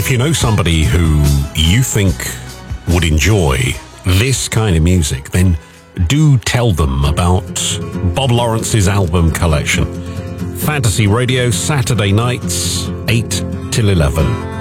If you know somebody who you think would enjoy this kind of music, then do tell them about Bob Lawrence's album collection. Fantasy Radio, Saturday nights, 8 till 11.